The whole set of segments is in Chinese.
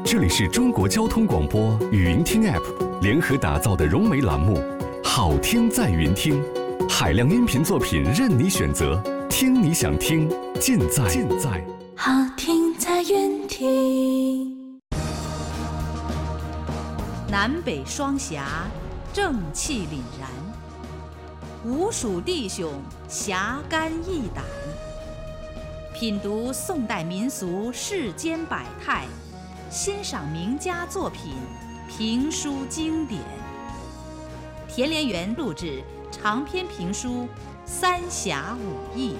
这里是中国交通广播语音听 App 联合打造的融媒栏目《好听在云听》，海量音频作品任你选择，听你想听，尽在好听在云听。 南北双侠，正气凛然；吴蜀弟兄，侠肝义胆。品读宋代民俗世间百态，欣赏名家作品，评书经典。田连元录制长篇评书《三侠五义》。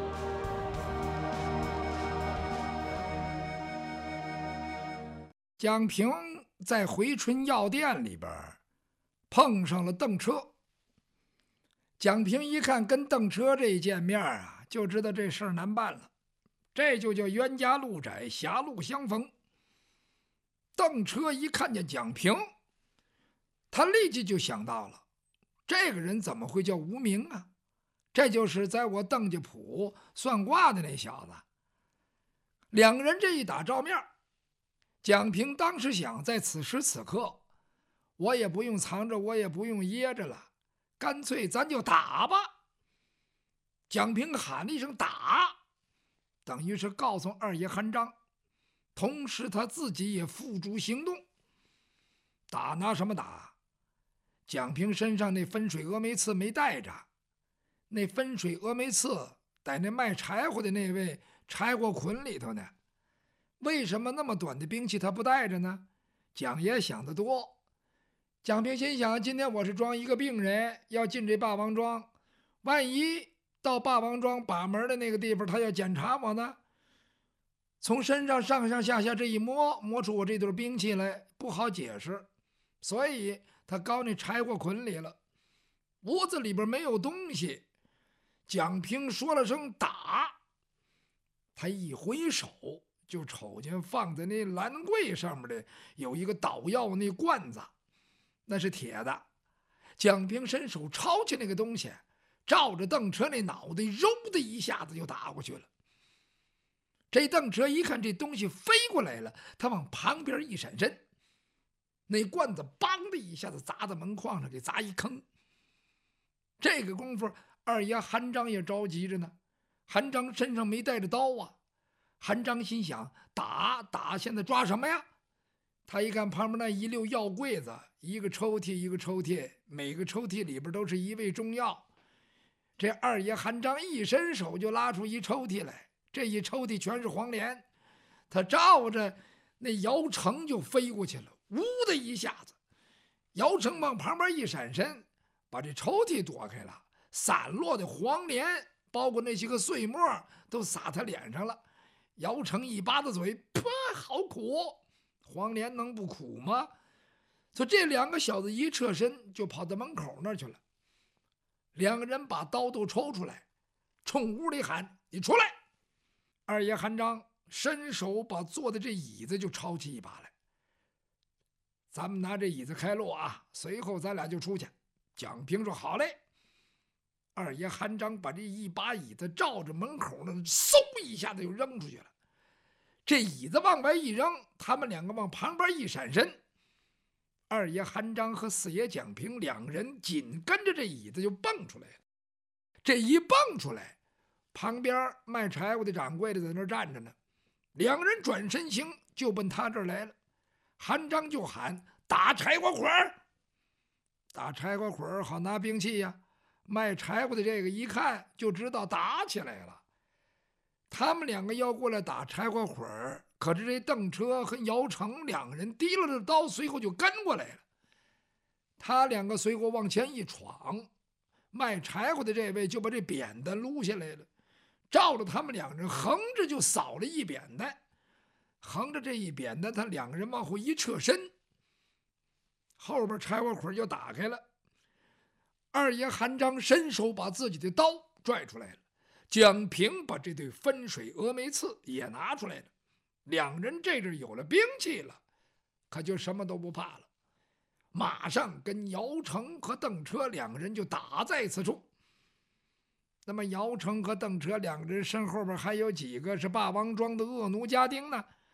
蒋平在回春药店里边碰上了邓车。蒋平一看跟邓车这一见面啊，就知道这事儿难办了，这就叫冤家路窄，狭路相逢。邓车一看见蒋平，他立即就想到了，这个人怎么会叫无名啊？这就是在我邓家铺算卦的那小子。两个人这一打照面，蒋平当时想，在此时此刻，我也不用藏着，我也不用掖着了，干脆咱就打吧。蒋平喊了一声打，等于是告诉二爷韩章，同时他自己也付诸行动。打拿什么打？蒋平身上那分水峨眉刺没带着，那分水峨眉刺在那卖柴火的那位柴火捆里头呢。为什么那么短的兵器他不带着呢？蒋爷想得多。蒋平心想，今天我是装一个病人要进这霸王庄，万一到霸王庄把门的那个地方他要检查我呢，从身上上上下下这一摸出我这对兵器来，不好解释，所以他搞那柴火捆里了。屋子里边没有东西，蒋平说了声打，他一挥手就瞅见放在那栏柜上面的有一个捣药那罐子，那是铁的。蒋平伸手抄起那个东西，照着邓车那脑袋揉的一下子就打过去了。这邓车一看这东西飞过来了，他往旁边一闪身，那罐子梆的一下子砸在门框上，给砸一坑。这个功夫二爷韩章也着急着呢，韩章身上没带着刀啊。韩章心想，打现在抓什么呀？他一看旁边那一溜药柜子，一个抽屉一个抽屉，每个抽屉里边都是一味中药。这二爷韩章一伸手就拉出一抽屉来，这一抽屉全是黄连，他照着那姚成就飞过去了，呜的一下子，姚成往旁边一闪身，把这抽屉躲开了，散落的黄连包括那些个碎末都洒他脸上了。姚成一巴子嘴，啪，好苦！黄连能不苦吗？所以这两个小子一侧身就跑到门口那儿去了。两个人把刀都抽出来，冲屋里喊：“你出来！”二爷韩章伸手把坐的这椅子就抄起一把来，咱们拿这椅子开路啊！随后咱俩就出去。蒋平说：“好嘞。”二爷韩章把这一把椅子照着门口那嗖一下子就扔出去了。这椅子往外一扔，他们两个往旁边一闪身，二爷韩章和四爷蒋平两人紧跟着这椅子就蹦出来了。这一蹦出来，旁边卖柴火的掌柜的在那儿站着呢，两个人转身行就奔他这儿来了。韩章就喊：“打柴火捆儿！”打柴火捆儿好拿兵器呀。卖柴火的这个一看就知道打起来了。他们两个要过来打柴火捆儿，可是这邓车和姚成两个人提了着刀，随后就跟过来了。他两个随后往前一闯，卖柴火的这位就把这扁担撸下来了，照着他们两人横着就扫了一扁担。横着这一扁担，他两个人往后一侧身，后边柴火捆就打开了。二爷韩章伸手把自己的刀拽出来了，蒋平把这对分水峨眉刺也拿出来了。两人这阵有了兵器了，可就什么都不怕了，马上跟姚成和邓车两个人就打在此处。那么姚成和邓车两个人身后边还有几个是霸王庄的恶奴家丁呢？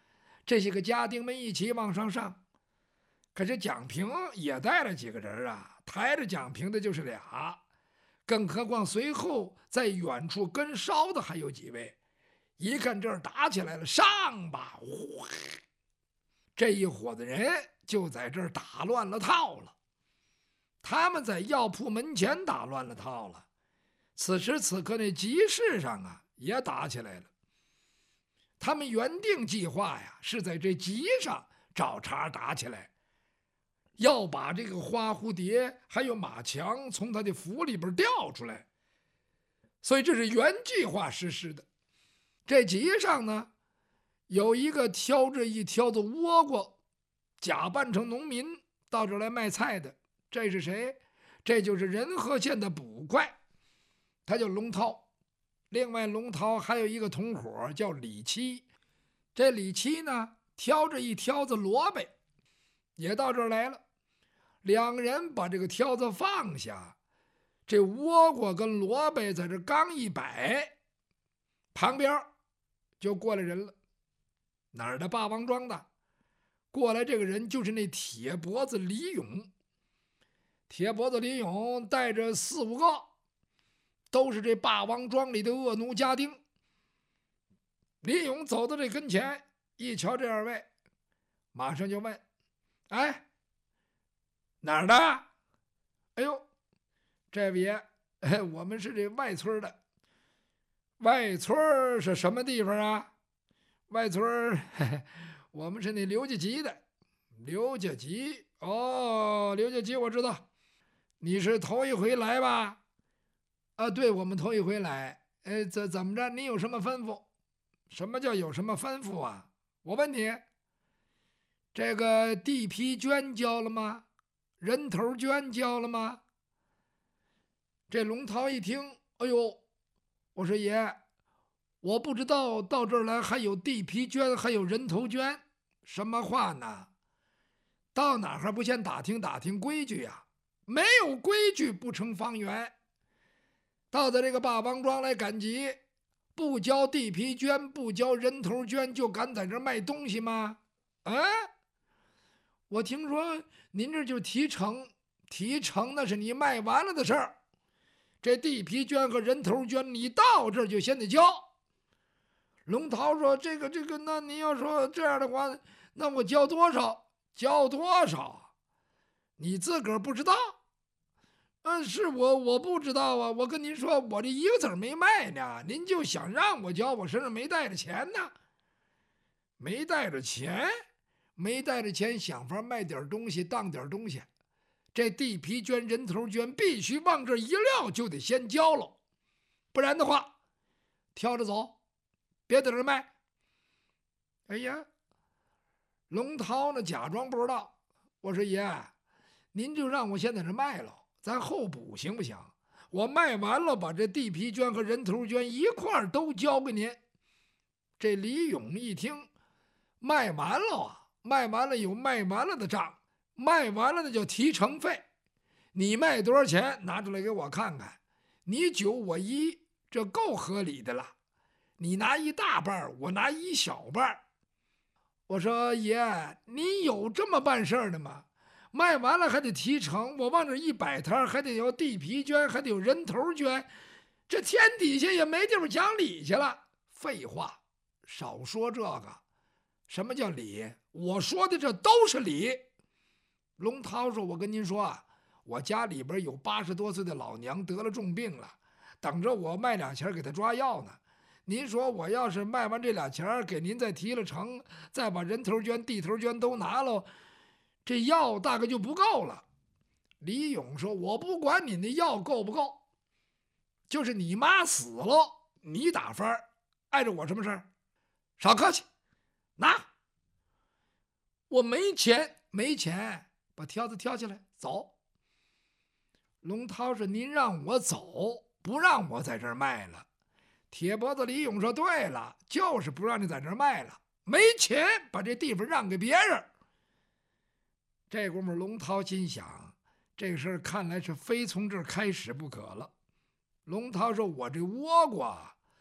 这些个家丁们一起往上上。可是蒋平也带了几个人啊，抬着蒋平的就是俩，更何况随后在远处跟梢的还有几位。一看这儿打起来了，上吧！哗，这一伙子人就在这儿打乱了套了。他们在药铺门前打乱了套了。此时此刻那集市上啊也打起来了。他们原定计划呀，是在这集上找茬打起来，要把这个花蝴蝶还有马强从他的府里边调出来，所以这是原计划实施的。这集上呢，有一个挑着一挑子倭瓜，假扮成农民到这儿来卖菜的。这是谁？这就是仁和县的捕快，他叫龙涛。另外龙涛还有一个同伙叫李七。这李七呢，挑着一挑子萝卜，也到这儿来了。两人把这个挑子放下，这倭瓜跟萝卜在这刚一摆，旁边就过来人了。哪儿的？霸王庄的。过来这个人就是那铁脖子李勇。铁脖子李勇带着4、5个，都是这霸王庄里的恶奴家丁。李勇走到这跟前，一瞧这2位，马上就问：“哎，哪儿的？”“哎呦，这位爷，我们是这外村的。”“外村是什么地方啊？”“外村，我们是那刘家集的。”“刘家集？哦，刘家集我知道。你是头一回来吧？”“啊，对，我们头一回来。怎么着？你有什么吩咐？”“什么叫有什么吩咐啊？我问你，这个地皮捐交了吗？人头捐交了吗？”这龙涛一听，哎呦，我说爷，我不知道到这儿来还有地皮捐，还有人头捐，什么话呢？到哪还不先打听打听规矩呀？没有规矩不成方圆。到这个霸王庄来赶集，不交地皮捐，不交人头捐，就敢在这卖东西吗？啊！我听说您这就提成，提成那是你卖完了的事儿。这地皮捐和人头捐，你到这儿就先得交。龙涛说：“这个，那您要说这样的话，那我交多少？交多少？你自个儿不知道？”“是我不知道啊。我跟您说，我这一个子儿没卖呢，您就想让我交，我身上没带着钱呢。”“没带着钱？没带着钱，想法卖点东西，当点东西。这地皮捐、人头捐必须往这一撂，就得先交了，不然的话，挑着走，别在这卖。”哎呀，龙涛呢假装不知道。我说：“爷，您就让我先在这卖了，咱后补行不行？我卖完了，把这地皮捐和人头捐一块儿都交给您。”这李勇一听，卖完了啊，卖完了有卖完了的账，卖完了那叫提成费。你卖多少钱，拿出来给我看看。你9我1，这够合理的了。你拿一大半，我拿一小半。我说：“爷，你有这么办事的吗？卖完了还得提成，我往这一摆摊，还得有地皮捐，还得有人头捐，这天底下也没地方讲理去了。”“废话，少说这个。什么叫理？我说的这都是理。”龙涛说：“我跟您说啊，我家里边有80多岁的老娘得了重病了，等着我卖俩钱给她抓药呢。您说我要是卖完这俩钱给您再提了成，再把人头捐、地头捐都拿了，这药大概就不够了。”李勇说：“我不管你那药够不够，就是你妈死了，你打翻，碍着我什么事儿？少客气，拿。”“我没钱，没钱。”把挑子挑起来，走。龙涛说：“您让我走，不让我在这儿卖了。”铁脖子李勇说：“对了，就是不让你在这儿卖了，没钱，把这地方让给别人。”这功夫，龙涛心想，这事儿看来是非从这儿开始不可了。龙涛说：“我这倭瓜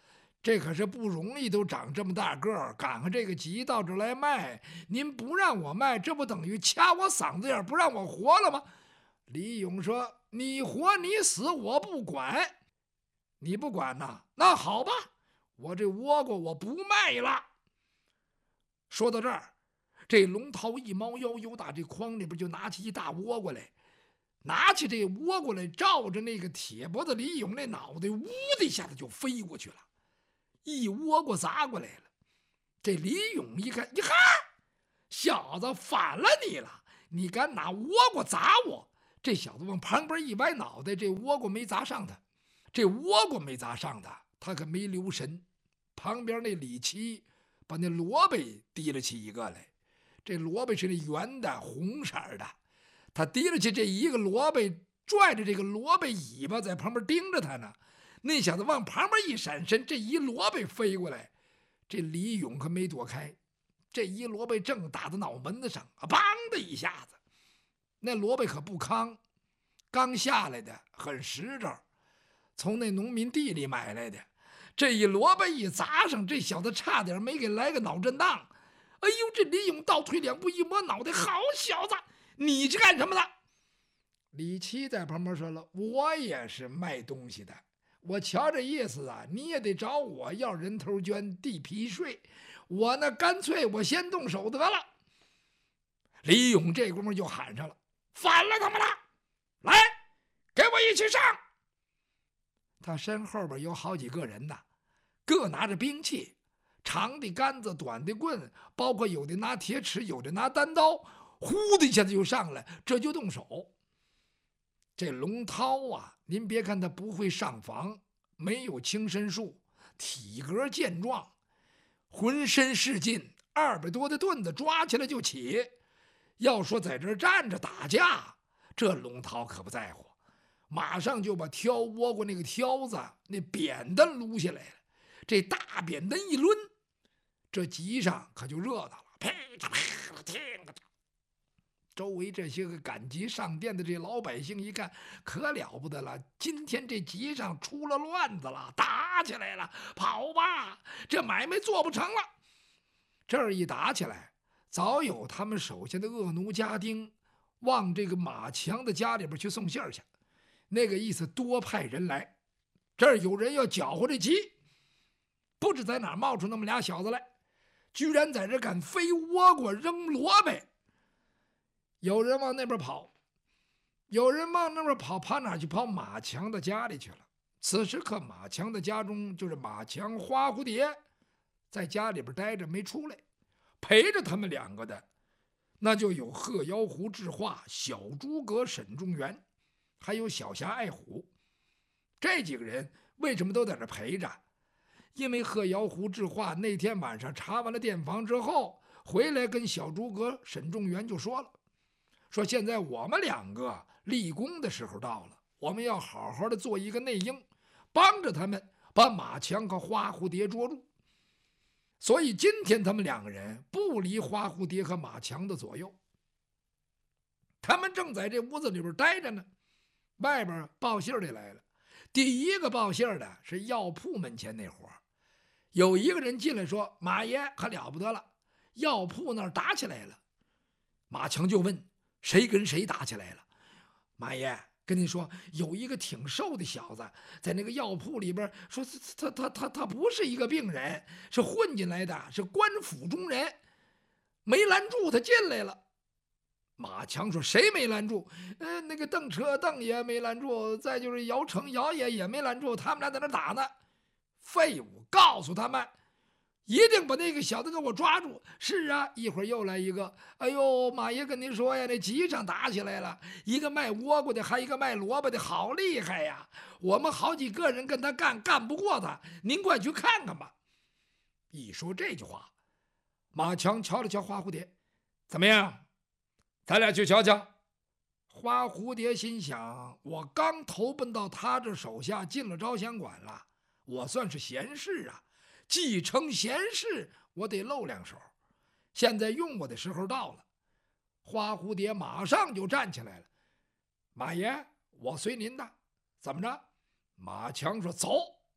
这可是不容易，都长这么大个儿，赶上这个急到这来卖，您不让我卖，这不等于掐我嗓子眼，不让我活了吗？李勇说：“你活你死我不管，你不管呐？那好吧，我这倭瓜我不卖了。”说到这儿，这龙涛一猫腰，由打这筐里边就拿起一大倭瓜来，拿起这倭瓜来，照着那个铁脖子李勇那脑袋，呜的一下子就飞过去了，一倭瓜砸过来了。这李勇一看，你看，小子反了你了，你敢拿倭瓜砸我？这小子往旁边一歪脑袋，这倭瓜没砸上他，这倭瓜没砸上他，他可没留神。旁边那李七把那萝卜提了起一个来，这萝卜是那圆的红色的，他提了起这一个萝卜，拽着这个萝卜尾巴在旁边盯着他呢。那小子往旁边一闪身，这一萝卜飞过来，这李勇可没躲开，这一萝卜正打到脑门子上，梆的一下子，那萝卜可不糠，刚下来的，很实着，从那农民地里买来的。这一萝卜一砸上，这小子差点没给来个脑震荡。哎呦，这李勇倒退两步，一摸脑袋，好小子，你是干什么的？李七在旁边说了：“我也是卖东西的，我瞧这意思啊，你也得找我要人头捐、地皮税，我呢干脆我先动手得了。”李勇这功夫就喊上了：“反了他们了！来，给我一起上！”他身后边有好几个人呐，各拿着兵器，长的杆子，短的棍，包括有的拿铁尺，有的拿单刀，呼的一下子就上来，这就动手。这龙涛啊，您别看他不会上房，没有轻身术，体格健壮，浑身是劲，200多的盾子抓起来就起。要说在这站着打架，这龙涛可不在乎，马上就把挑倭瓜那个挑子那扁担撸下来了，这大扁担一抡，这集上可就热闹了，噼嚓噼嚓听着。周围这些个赶集上殿的这老百姓一看，可了不得了，今天这集上出了乱子了，打起来了，跑吧，这买卖做不成了。这儿一打起来，早有他们手下的恶奴家丁往这个马强的家里边去送信儿去，那个意思多派人来，这儿有人要搅和这集。不知在哪儿冒出那么俩小子来，居然在这敢飞倭瓜扔萝卜。有人往那边跑，有人往那边跑，跑哪去？跑马强的家里去了。此时可马强的家中，就是马强、花蝴蝶在家里边待着没出来，陪着他们两个的那就有鹤妖狐智化、小诸葛沈仲元，还有小侠爱虎。这几个人为什么都在这陪着？因为鹤妖狐智化那天晚上查完了店房之后回来，跟小诸葛沈仲元就说了，说现在我们两个立功的时候到了，我们要好好的做一个内应，帮着他们把马强和花蝴蝶捉住。所以今天他们两个人不离花蝴蝶和马强的左右。他们正在这屋子里边待着呢，外边报信的来了。第一个报信的是药铺门前那伙，有一个人进来说，马爷可了不得了，药铺那儿打起来了。马强就问，谁跟谁打起来了？马爷跟你说，有一个挺瘦的小子在那个药铺里边，说他不是一个病人，是混进来的，是官府中人，没拦住他进来了。马强说，谁没拦住？那个邓车邓爷没拦住，再就是姚成姚爷也没拦住，他们俩在那打呢。废物，告诉他们一定把那个小子给我抓住。是啊，一会儿又来一个，哎呦，马爷跟您说呀，那集上打起来了，一个卖倭瓜的，还一个卖萝卜的，好厉害呀，我们好几个人跟他干不过他，您快去看看吧。一说这句话，马强瞧了瞧花蝴蝶，怎么样，咱俩去瞧瞧。花蝴蝶心想，我刚投奔到他这手下，进了招降馆了，我算是贤士啊，继承贤士，我得露两手，现在用我的时候到了。花蝴蝶马上就站起来了，马爷，我随您的，怎么着？马强说，走，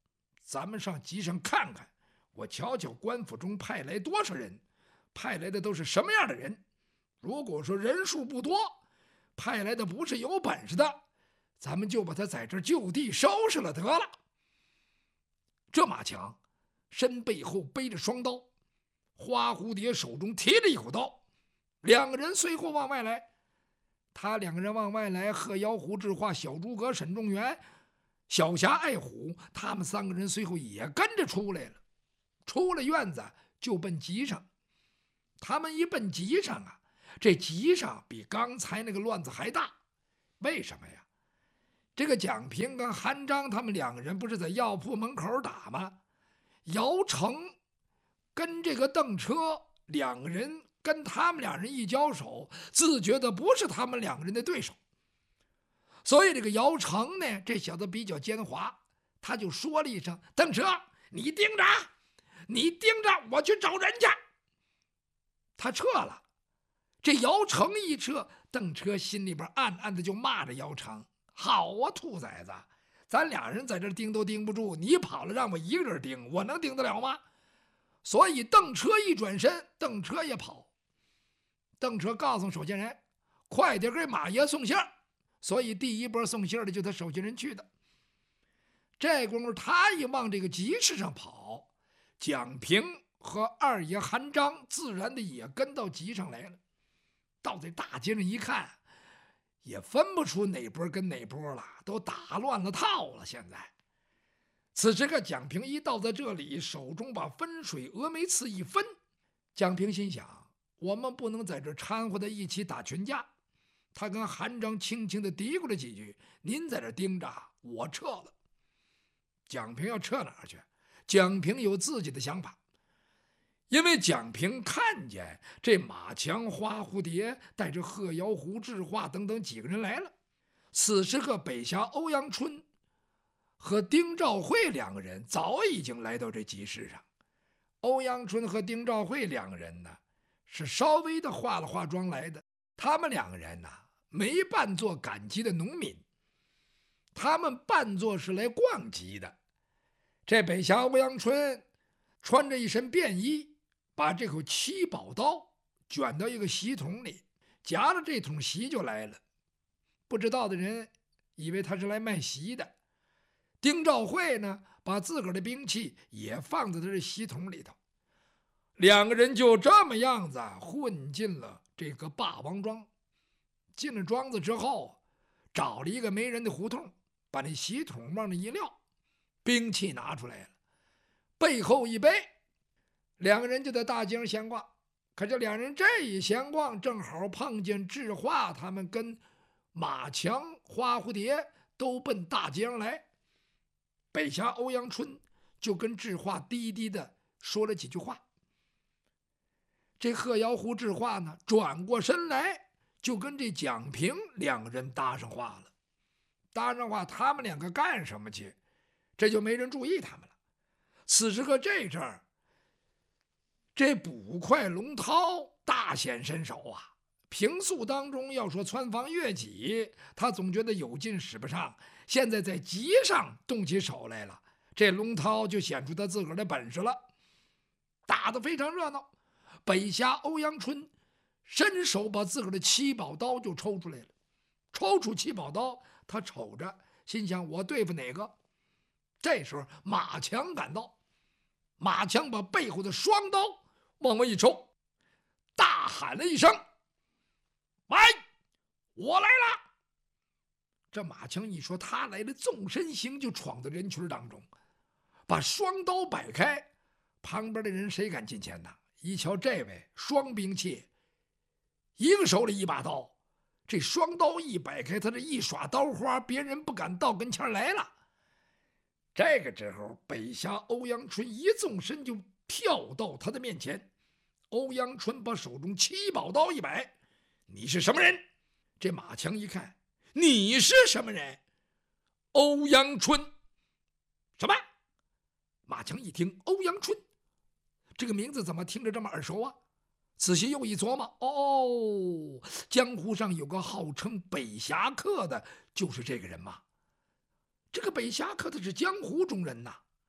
咱们上集上看看，我瞧瞧官府中派来多少人，派来的都是什么样的人。如果说人数不多，派来的不是有本事的，咱们就把他在这就地收拾了得了。这马强身背后背着双刀，花蝴蝶手中提着一口刀，两个人随后往外来。他两个人往外来，贺妖狐智化、小诸葛沈仲元、小侠爱虎，他们三个人随后也跟着出来了。出了院子就奔集上。他们一奔集上啊，这集上比刚才那个乱子还大。为什么呀？这个蒋平跟韩章他们两个人不是在药铺门口打吗？姚成跟这个邓车两个人跟他们两人一交手，自觉得不是他们两个人的对手。所以这个姚成呢，这小子比较奸猾，他就说了一声：“邓车，你盯着，你盯着，我去找人去。”他撤了。这姚成一撤，邓车心里边暗暗的就骂着姚成：“好啊，兔崽子，咱俩人在这盯都盯不住，你跑了让我一个人盯，我能盯得了吗？”所以邓车一转身，邓车也跑。邓车告诉手下人：“快点给马爷送信儿。”所以第一波送信儿的就他手下人去的。这功夫他一往这个集市上跑，蒋平和二爷韩章自然的也跟到集上来了。到这大街上一看，也分不出哪波跟哪波了，都打乱了套了。现在此时个蒋平一到在这里，手中把分水峨眉刺一分。蒋平心想，我们不能在这掺和在一起打群架。他跟韩章轻轻地嘀咕了几句：“您在这盯着，我撤了。”蒋平要撤哪儿去？蒋平有自己的想法。因为蒋平看见这马强、花蝴蝶带着贺瑶狐、智化等等几个人来了。此时个北峡欧阳春和丁兆会两个人早已经来到这集市上。欧阳春和丁兆会两个人呢，是稍微的化了化妆来的。他们两个人呢，没扮作赶集的农民，他们扮作是来逛集的。这北峡欧阳春穿着一身便衣，把这口七宝刀卷到一个席桶里，夹着这桶席就来了。不知道的人以为他是来卖席的。丁兆会呢，把自个儿的兵器也放在他这席桶里头。两个人就这么样子混进了这个霸王庄。进了庄子之后，找了一个没人的胡同，把那席桶往那一撂，兵器拿出来了，背后一背，两个人就在大街上闲逛。可这两人这一闲逛，正好碰见智化他们跟马强、花蝴蝶都奔大街上来。北峡欧阳春就跟智化低低的说了几句话。这贺瑶狐智化呢，转过身来就跟这蒋平两个人搭上话了。搭上话，他们两个干什么去？这就没人注意他们了。此时个这阵儿，这捕快龙涛大显身手啊！平素当中要说穿防越己，他总觉得有劲使不上，现在在集上动起手来了，这龙涛就显出他自个儿的本事了，打得非常热闹。北峡欧阳春伸手把自个儿的七宝刀就抽出来了，抽出七宝刀，他瞅着，心想我对付哪个？这时候马强赶到，马强把背后的双刀往外一抽，大喊了一声：“喂，我来了！”这马强一说他来了，纵身行就闯到人群当中，把双刀摆开。旁边的人谁敢近前呢？一瞧这位双兵器，一个手里一把刀，这双刀一摆开，他这一耍刀花，别人不敢到跟前来了。这个时候，北峡欧阳春一纵身就跳到他的面前。欧阳春把手中七宝刀一摆：“你是什么人？”这马强一看：“你是什么人？”欧阳春。什么？马强一听欧阳春这个名字怎么听着这么耳熟啊？仔细又一琢磨，哦，江湖上有个号称北侠客的，就是这个人嘛。这个北侠客他是江湖中人呐。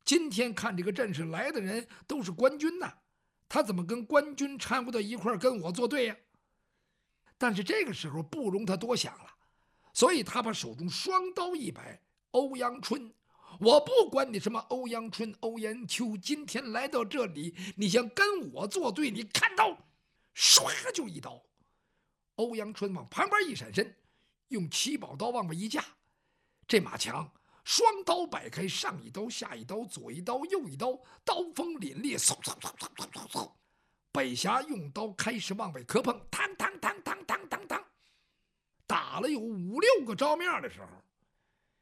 今天看这个阵势来的人都是官军呐，他怎么跟官军掺和到一块儿跟我作对呀？但是这个时候不容他多想了，所以他把手中双刀一摆：“欧阳春，我不管你什么欧阳春、欧阳秋，今天来到这里，你想跟我作对，你看刀！”唰就一刀。欧阳春往旁边一闪身，用七宝刀往外一架，这马强双刀摆开，上一刀，下一刀，左一刀，右一刀，刀锋凛冽，嗖嗖嗖嗖嗖嗖嗖。北侠用刀开始往外磕碰，当当当当当当当，打了有5、6个招面的时候，